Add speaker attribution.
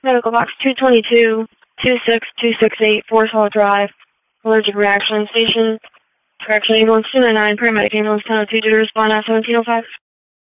Speaker 1: Medical box 222-26268, Forest Hall Drive. Allergic reaction station. Correction ambulance 299, paramedic ambulance 1002 due to respond at 1705.